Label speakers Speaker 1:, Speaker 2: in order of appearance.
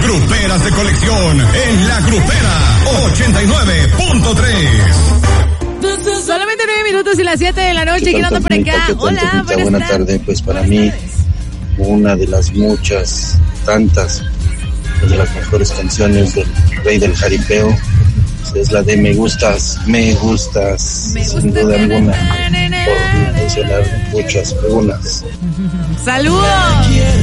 Speaker 1: Gruperas de colección en La Grupera 89.3.
Speaker 2: Solamente 9 minutos y las 7 de la noche. ¿Quién anda por acá? Hola,
Speaker 3: buenas tardes. Pues para mí, una de las muchas, tantas, de las mejores canciones del Rey del Jaripeo es la de Me Gustas, sin duda alguna, por mencionar muchas, algunas.
Speaker 2: ¡Saludos!